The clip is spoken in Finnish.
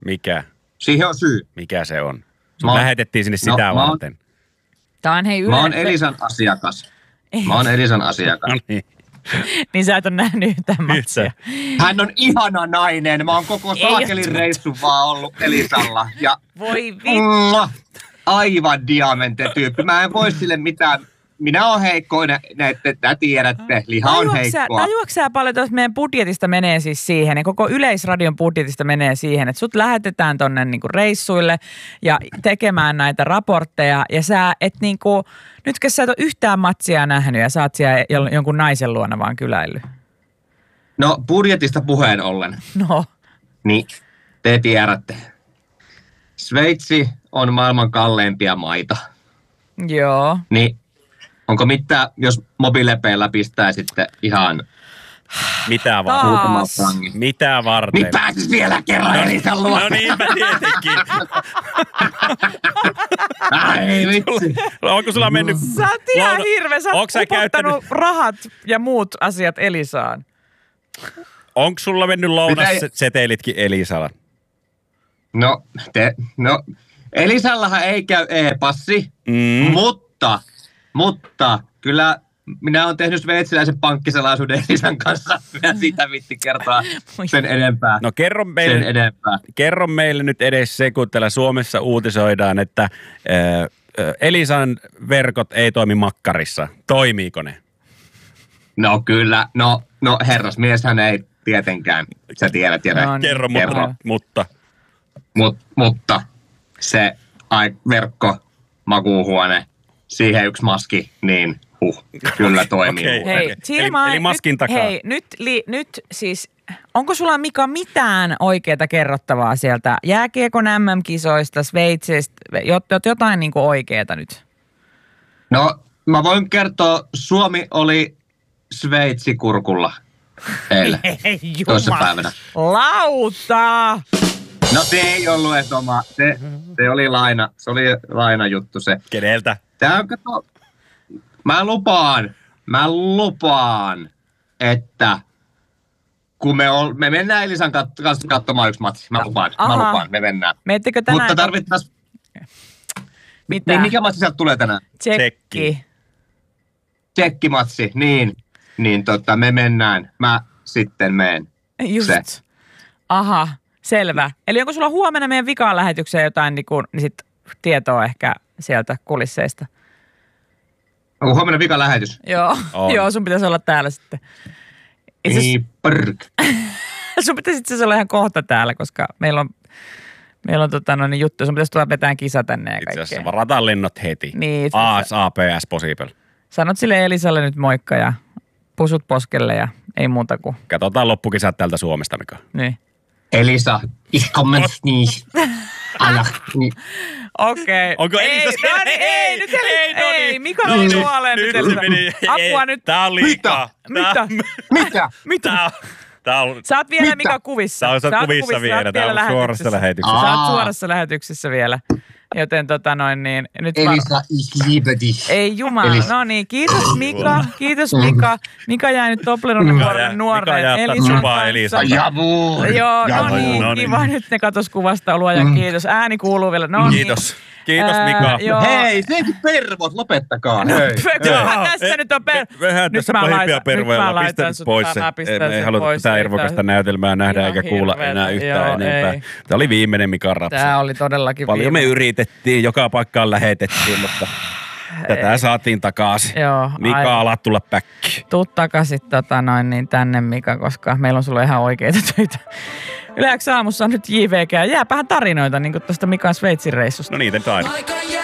Mikä? Siihen on syy. Mikä se on? Lähetettiin sinne sitä varten. Tää on hei Mä oon Elisan asiakas. No niin. Niin sä et ole nähnyt yhtään matsia. Hän on ihana nainen. Mä oon koko saakelin reissun vaan ollut Elisalla. Ja Voi aivan diamantetyyppi. Mä en voi sille mitään. Minä oon heikko, näette, tiedätte. Liha on heikkoa. Tajuatko sä paljon tuosta meidän budjetista menee siis siihen, ja koko Yleisradion budjetista menee siihen, että sut lähetetään tonne niinku reissuille ja tekemään näitä raportteja, ja sä et niinku, nytkö sä et ole yhtään matsia nähnyt ja sä oot siellä jonkun naisen luona vaan kyläillyt? No, budjetista puheen ollen. No. Niin, te tiedätte. Sveitsi on maailman kalleimpia maita. Joo. Niin, onko mitään, jos mobiilepeillä pistää sitten ihan... Mitä varten? Mitä varten? Niin pääsis vielä kerran Elisan luo. No niinpä tietenkin. Ai vitsi. Onko sulla mennyt... Sä oot ihan hirveä. Sä oot upottanut rahat ja muut asiat Elisaan. Onko sulla mennyt lounassetelitkin Elisalla? No, Elisallahan ei käy e-passi, mutta kyllä minä olen tehnyt sveitsiläisen pankkisalaisuuden Elisan kanssa. Minä siitä viitti kertoa sen enempää. No kerro meille nyt edes se, kun täällä Suomessa uutisoidaan, että Elisan verkot ei toimi makkarissa. Toimiiko ne? No kyllä, no herrasmieshän ei tietenkään. Sä tiedät. No, kerro. Mutta se verkko, makuuhuone, siihen yksi maski, niin kyllä toimii. Okay. Hei, eli maskin takaa. Hei, nyt siis, onko sulla Mika mitään oikeaa kerrottavaa sieltä jääkiekon MM-kisoista, Sveitsistä, jotain niin kuin oikeaa nyt? No, mä voin kertoa, Suomi oli Sveitsi-kurkulla eilen, toisessa päivänä. Lauta! No se ei ollut edes oma, se oli lainajuttu se. Keneltä? Tää on, kato, mä lupaan, että kun me mennään Elisan kanssa katsomaan yksi matsi. Mä lupaan, me mennään. Meettekö tänään? Mutta tarvittaisiin... Mitä? Niin, mikä matsi sieltä tulee tänään? Tsekkimatsi, niin me mennään. Mä sitten meen. Just. Se. Aha, selvä. Eli onko sulla huomenna meidän vikaan lähetykseen jotain niin sit tietoa ehkä sieltä kulisseista? Onko huomenna vikan lähetys? Joo, sun pitäisi olla täällä sitten. Niin, sun pitäisi itse olla ihan kohta täällä, koska meillä on juttu. Sun pitäisi tulla vetään kisa tänne ja kaikkea. Itse asiassa varataan lennot heti. Niin. ASAPS possible. Sanot sille Elisalle nyt moikka ja pusut poskelle ja ei muuta kuin. Katsotaan loppukisat täältä Suomesta, Mika. Niin. Elisa, ich komme nicht. Okei. Onko Elisa siellä? Ei, Mika on nuoleen nyt Elisa. Apua nyt. Tää on liikaa. Mitä? Sä oot vielä Mika kuvissa. Sä oot kuvissa vielä. Tää on suorassa lähetyksessä. Sä oot suorassa lähetyksessä vielä. Joten nyt Elisa, ich liebe dich. Ei jumala. No niin, kiitos Mika. Kiitos Mika. Mika jäi nyt Tobleronen nuoreen Elisan kanssa. Joo, no niin, kiva. Nyt ne katos kuvasta luoja. Kiitos. Ääni kuuluu vielä. No niin. Kiitos Mika. Hei, sekin pervot, lopettakaa. Kyllähän tässä nyt on Vähän tässä pahimpia pervoja. Pistä pois se. Ei haluta tätä irvokasta näytelmää nähdä eikä kuulla enää yhtään enempää. Tämä oli viimeinen Mikan rapsa. Tämä oli todellakin paljon me yritettiin, joka paikkaan lähetettiin, mutta tätä saatiin takaisin. Mika, alat tulla päkkiin. Tuu takaisin tänne Mika, koska meillä on sulle ihan oikeita töitä. Yleensä aamussa on nyt JVG. Jääpähän tarinoita niin kuin tuosta Mikan Sveitsin reissusta. No niitä nyt aina.